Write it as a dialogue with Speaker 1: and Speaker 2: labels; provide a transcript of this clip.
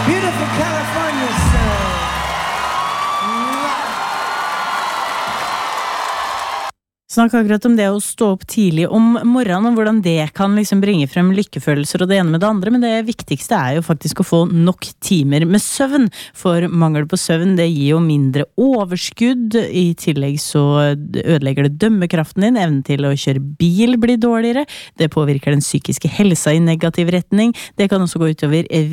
Speaker 1: Beautiful California sun.
Speaker 2: Snakk akkurat om det å stå opp tidlig om morgenen, og hvordan det kan liksom bringe frem lykkefølelser og det ene med det andre, men det viktigste jo faktisk å få nok timer med søvn, for mangel på søvn, det gir jo mindre overskudd, i tillegg så ødelegger det dømmekraften din, evnen til å kjøre bil blir dårligere, det påvirker den psykiske helsa i negativ retning, det kan også gå utover